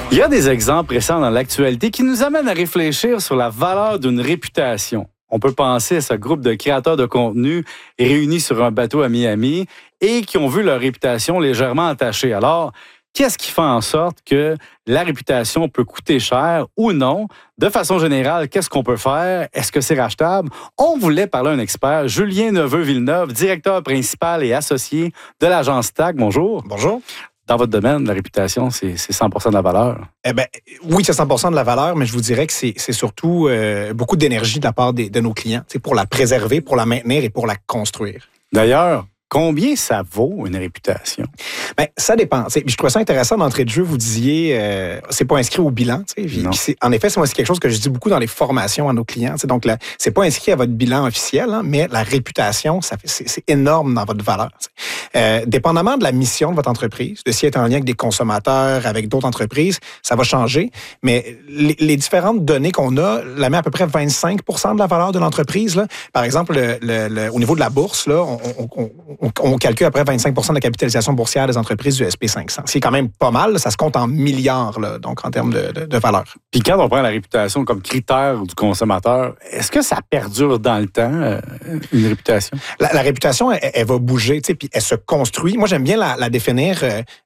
Il y a des exemples récents dans l'actualité qui nous amènent à réfléchir sur la valeur d'une réputation. On peut penser à ce groupe de créateurs de contenu réunis sur un bateau à Miami et qui ont vu leur réputation légèrement entachée. Alors, qu'est-ce qui fait en sorte que la réputation peut coûter cher ou non? De façon générale, qu'est-ce qu'on peut faire? Est-ce que c'est rachetable? On voulait parler à un expert, Julien Neveu-Villeneuve, directeur principal et associé de l'agence TAC. Bonjour. Bonjour. Dans votre domaine, la réputation, c'est 100 % de la valeur. Oui, c'est 100 % de la valeur, mais je vous dirais que c'est surtout beaucoup d'énergie de la part de nos clients, pour la préserver, pour la maintenir et pour la construire. D'ailleurs, combien ça vaut une réputation? Ça dépend. Je trouvais ça intéressant d'entrée de jeu. Vous disiez, c'est pas inscrit au bilan. En effet, c'est quelque chose que je dis beaucoup dans les formations à nos clients. Donc, c'est pas inscrit à votre bilan officiel, mais la réputation, c'est énorme dans votre valeur. Dépendamment de la mission de votre entreprise, de si elle est en lien avec des consommateurs, avec d'autres entreprises, ça va changer. Mais les différentes données qu'on a la met à peu près 25 % de la valeur de l'entreprise. Là. Par exemple, au niveau de la bourse, là, on calcule à peu près 25 % de la capitalisation boursière des entreprises du SP500. C'est quand même pas mal. Ça se compte en milliards, là, donc en termes de valeur. Puis quand on prend la réputation comme critère du consommateur, est-ce que ça perdure dans le temps, une réputation? La réputation, elle va bouger, puis elle se construit. Moi, j'aime bien la définir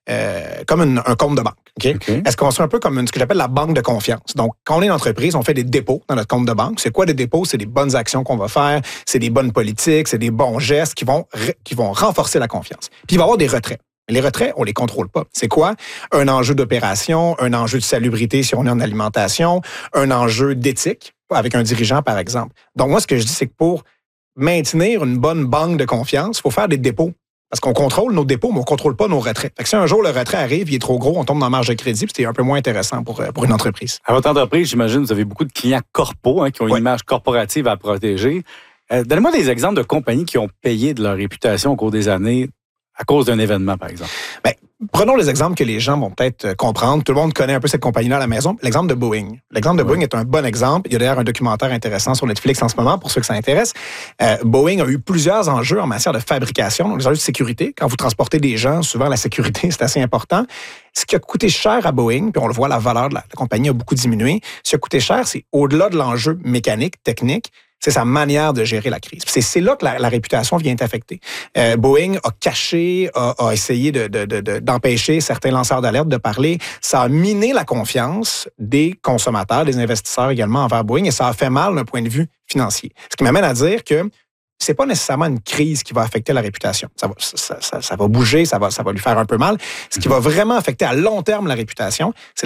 comme un compte de banque. Okay? Elle se construit un peu comme ce que j'appelle la banque de confiance. Donc, quand on est une entreprise, on fait des dépôts dans notre compte de banque. C'est quoi des dépôts? C'est des bonnes actions qu'on va faire, c'est des bonnes politiques, c'est des bons gestes qui vont renforcer la confiance. Puis, il va y avoir des retraits. Les retraits, on les contrôle pas. C'est quoi? Un enjeu d'opération, un enjeu de salubrité si on est en alimentation, un enjeu d'éthique avec un dirigeant, par exemple. Donc, moi, ce que je dis, c'est que pour maintenir une bonne banque de confiance, il faut faire des dépôts. Parce qu'on contrôle nos dépôts, mais on ne contrôle pas nos retraits. Fait que si un jour le retrait arrive, il est trop gros, on tombe dans la marge de crédit, puis c'est un peu moins intéressant pour une entreprise. À votre entreprise, j'imagine, vous avez beaucoup de clients corpos qui ont une image corporative à protéger. Donnez-moi des exemples de compagnies qui ont payé de leur réputation au cours des années à cause d'un événement, par exemple. Prenons les exemples que les gens vont peut-être comprendre. Tout le monde connaît un peu cette compagnie-là à la maison. L'exemple de Boeing. L'exemple de Boeing est un bon exemple. Il y a d'ailleurs un documentaire intéressant sur Netflix en ce moment, pour ceux que ça intéresse. Boeing a eu plusieurs enjeux en matière de fabrication, donc les enjeux de sécurité. Quand vous transportez des gens, souvent la sécurité, c'est assez important. Ce qui a coûté cher à Boeing, puis on le voit, la valeur de la compagnie a beaucoup diminué. Ce qui a coûté cher, c'est au-delà de l'enjeu mécanique, technique, c'est sa manière de gérer la crise. C'est là que la réputation vient affecter. Boeing a caché, a essayé d'empêcher certains lanceurs d'alerte de parler. Ça a miné la confiance des consommateurs, des investisseurs également envers Boeing, et ça a fait mal d'un point de vue financier. Ce qui m'amène à dire que c'est pas nécessairement une crise qui va affecter la réputation. Ça va bouger, ça va lui faire un peu mal. Ce qui va vraiment affecter à long terme la réputation, c'est